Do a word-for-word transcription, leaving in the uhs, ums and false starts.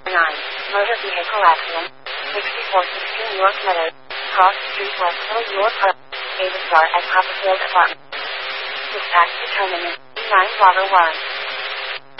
nine. Motor vehicle accident. sixty-four sixteen York Meadows. Cross Street, Westville, York. David Star at Copperfield Apartment. Dispatch determinant. nine Bravo one.